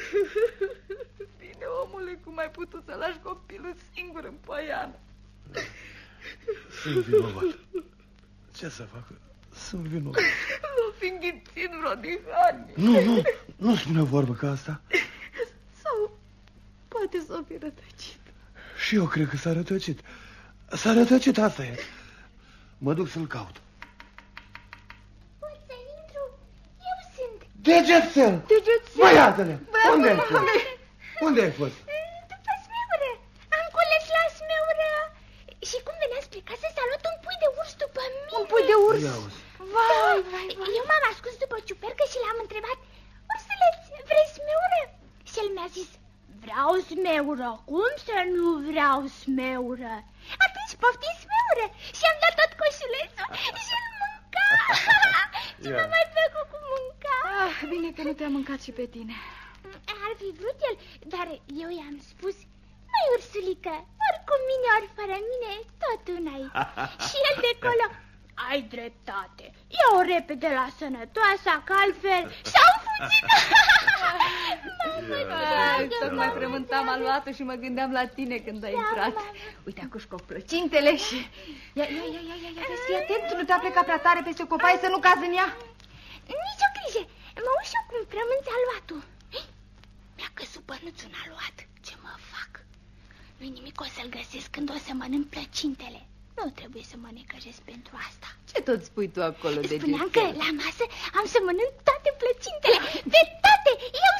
Bine, omule, cum ai putut să lași copilul singur în poiană? Sunt vinovat. Ce să fac? Sunt vinovat. L-o fi înghițit vreo dihanie. Nu spune o vorbă ca asta. Sau poate s-o fi rătăcit. Și eu cred că s-a rătăcit. S-a rătăcit, asta e. Mă duc să-l caut. Pot să intru? Eu sunt. Degețel! Băiatele! Unde ai fost? Unde ai fost? După smeură. Am cules la smeură. Și cum venea spre casă, s-a luat un pui de urs după mine. Un pui de urs? Vai. Eu m-am ascuns după ciupercă și l-am întrebat: ursuleț, vrei smeură? Și el mi-a zis: vreau smeură. Cum să nu vreau smeură? Atunci poftim smeură. Și am dat tot coșulețul și îl mânca. Și m-a mai plăcut cu mânca. Bine că nu te-a mâncat și pe tine. Ar fi vrut el, dar eu i-am spus: măi, ursulică, ori cu mine, ori fără mine, tot una-i. Și el de acolo: ai dreptate, ia-o repede la sănătoasa, că altfel s-au fugit. Tocmai frământam aluatul și mă gândeam la tine când ai intrat. Uite, acum cu plăcintele și... Ia, fii atent, nu te-a plecat prea tare peste copaie să nu cazi în ea. Nici o grijă, mă uit și eu cum frămânți aluatul. Mi-a căzut bănuțul în aluat. Ce mă fac? Nu-i nimic, o să-l găsesc când o să mănânc plăcintele. Nu trebuie să mă necăjesc pentru asta. Ce tot spui tu acolo, Degețel? Spuneam că la masă am să mănânc toate plăcintele. Pe toate! Eu